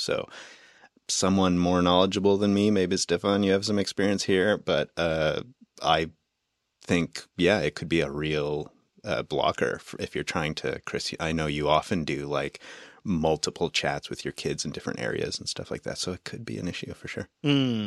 So someone more knowledgeable than me, maybe Stefan, you have some experience here, but I think, yeah, it could be a real blocker if you're trying to, Chris, I know you often do like multiple chats with your kids in different areas and stuff like that. So it could be an issue for sure.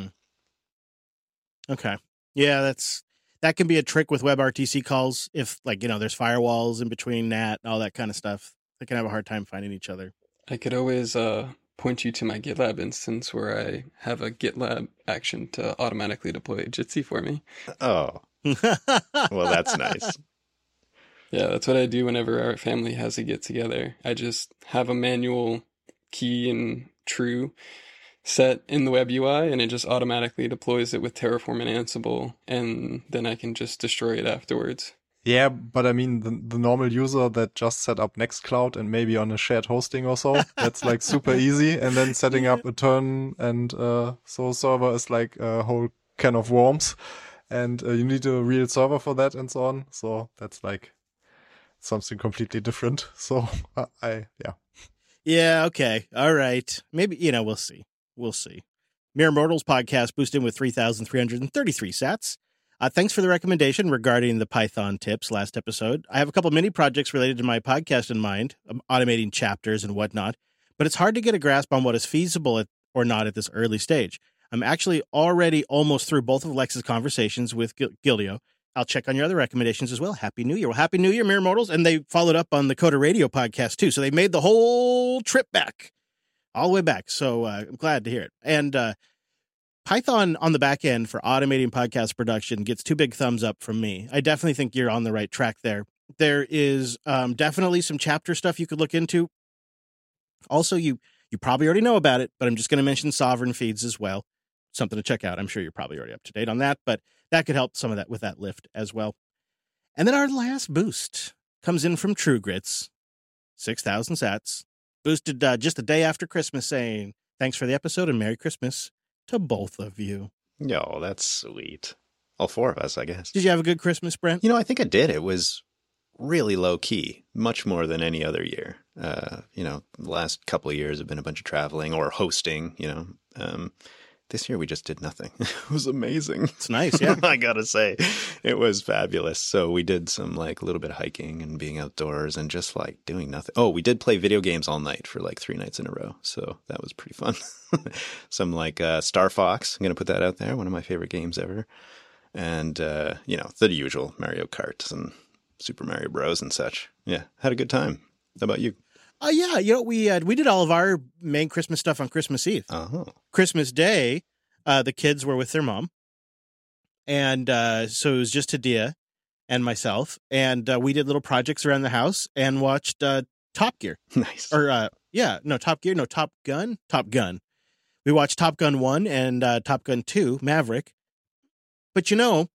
Okay. Yeah, that can be a trick with WebRTC calls. If like, there's firewalls in between NAT and all that kind of stuff, they can have a hard time finding each other. I could always point you to my GitLab instance where I have a GitLab action to automatically deploy Jitsi for me. Oh, well, that's nice. Yeah, that's what I do whenever our family has a get together. I just have a manual key and true set in the web UI, and it just automatically deploys it with Terraform and Ansible, and then I can just destroy it afterwards. Yeah, but I mean, the normal user that just set up Nextcloud and maybe on a shared hosting or so, that's like super easy. And then setting up a turn and so server is like a whole can of worms. And you need a real server for that and so on. So that's like something completely different. So yeah. Yeah, okay. All right. Maybe, we'll see. We'll see. Mere Mortals podcast boosted with 3,333 sats. Thanks for the recommendation regarding the Python tips last episode. I have a couple mini projects related to my podcast in mind, automating chapters and whatnot, but it's hard to get a grasp on what is feasible or not at this early stage. I'm actually already almost through both of Lex's conversations with Gildio. I'll check on your other recommendations as well. Happy New Year. Well, Happy New Year, Mere Mortals. And they followed up on the Coda Radio podcast, too. So they made the whole trip back, all the way back. So I'm glad to hear it. And Python on the back end for automating podcast production gets 2 big thumbs up from me. I definitely think you're on the right track there. There is definitely some chapter stuff you could look into. Also, you probably already know about it, but I'm just going to mention sovereign feeds as well. Something to check out. I'm sure you're probably already up to date on that, but that could help some of that with that lift as well. And then our last boost comes in from True Grits, 6,000 sats, boosted just a day after Christmas, saying, thanks for the episode and Merry Christmas to both of you. Yo, that's sweet. All 4 of us, I guess. Did you have a good Christmas, Brent? I think I did. It was really low key, much more than any other year. The last couple of years have been a bunch of traveling or hosting, This year we just did nothing. It was amazing. It's nice, yeah. I gotta say, it was fabulous. So we did some like a little bit of hiking and being outdoors and just like doing nothing. Oh, we did play video games all night for like 3 nights in a row. So that was pretty fun. Some like Star Fox. I'm gonna put that out there. One of my favorite games ever. And the usual Mario Kart and Super Mario Bros. And such. Yeah, had a good time. How about you? Yeah, we did all of our main Christmas stuff on Christmas Eve. Oh. Christmas Day, the kids were with their mom. And so it was just Hadia and myself. And we did little projects around the house and watched Top Gear. Nice. Or, Top Gear. No, Top Gun. Top Gun. We watched Top Gun 1 and Top Gun 2, Maverick. But,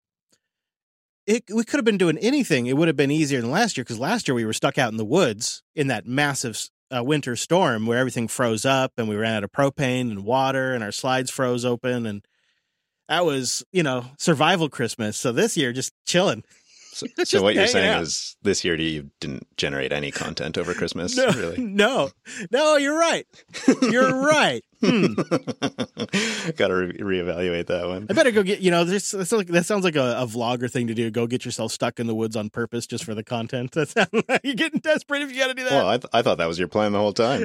we could have been doing anything. It would have been easier than last year because last year we were stuck out in the woods in that massive winter storm where everything froze up and we ran out of propane and water and our slides froze open. And that was, survival Christmas. So this year, just chilling. So what you're saying is this year you didn't generate any content over Christmas? No, really? No, you're right. You're right. Got to reevaluate that one. I better go get, that sounds like a vlogger thing to do. Go get yourself stuck in the woods on purpose just for the content. That sounds like you're getting desperate if you got to do that. Well, I thought that was your plan the whole time.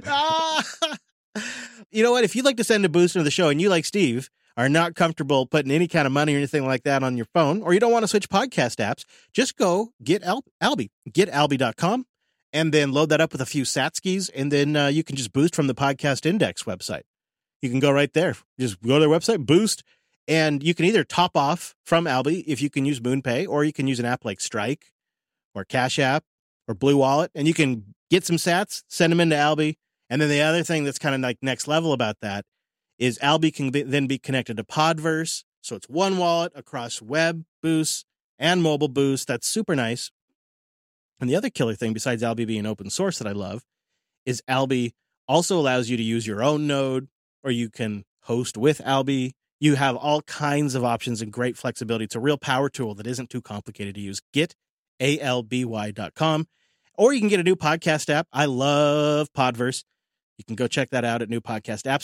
You know what? If you'd like to send a boost into the show and you, like Steve, are not comfortable putting any kind of money or anything like that on your phone, or you don't want to switch podcast apps, just go get Alby. GetAlby.com, and then load that up with a few Satskis, and then you can just boost from the Podcast Index website. You can go right there. Just go to their website, boost, and you can either top off from Alby if you can use MoonPay, or you can use an app like Strike or Cash App or Blue Wallet, and you can get some sats, send them into Alby. And then the other thing that's kind of like next level about that is Alby can then be connected to Podverse. So it's one wallet across web boost and mobile boost. That's super nice. And the other killer thing, besides Alby being open source that I love, is Alby also allows you to use your own node, or you can host with Alby. You have all kinds of options and great flexibility. It's a real power tool that isn't too complicated to use. GetAlby.com. Or you can get a new podcast app. I love Podverse. You can go check that out at new podcast apps.